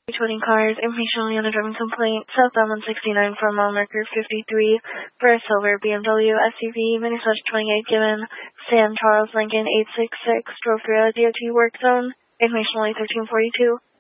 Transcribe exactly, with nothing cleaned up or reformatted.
Between cars, information only on a driving complaint, southbound one sixty-nine for mile marker fifty-three for a silver B M W S U V, Minnesota twenty-eight given, San Charles Lincoln eight six six, drove through a D O T work zone, information only thirteen forty-two.